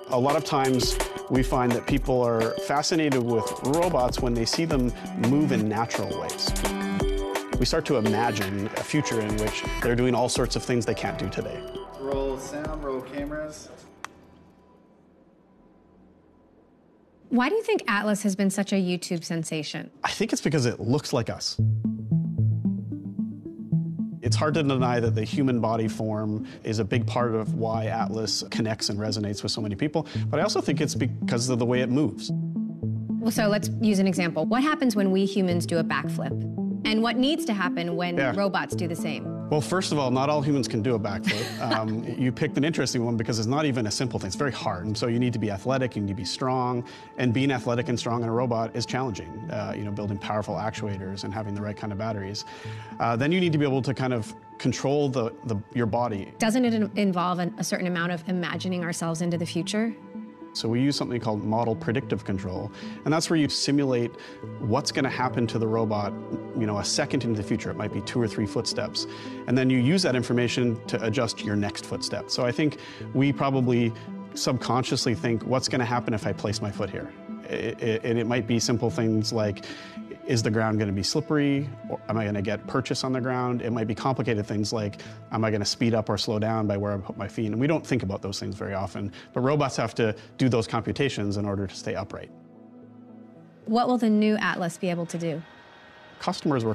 A lot of times we find that people are fascinated with robots when they see them move in natural ways. We start to imagine a future in which they're doing all sorts of things they can't do today. Roll sound, roll cameras. Why do you think Atlas has been such a YouTube sensation? I think it's because it looks like us. It's hard to deny that the human body form is a big part of why Atlas connects and resonates with so many people, but I also think it's because of the way it moves. Well, so let's use an example. What happens when we humans do a backflip? And what needs to happen when robots do the same? Well, first of all, not all humans can do a backflip. You picked an interesting one because it's not even a simple thing. It's very hard. And so you need to be athletic, you need to be strong. And being athletic and strong in a robot is challenging. Building powerful actuators and having the right kind of batteries. Then you need to be able to kind of control your body. Doesn't it involve a certain amount of imagining ourselves into the future? So we use something called model predictive control, and that's where you simulate what's going to happen to the robot, a second into the future. It might be 2 or 3 footsteps, and then you use that information to adjust your next footstep. So I think we probably subconsciously think, what's going to happen if I place my foot here? And it might be simple things like, is the ground going to be slippery? Or am I going to get purchase on the ground? It might be complicated things like, am I going to speed up or slow down by where I put my feet? And we don't think about those things very often, but robots have to do those computations in order to stay upright. What will the new Atlas be able to do? Customers were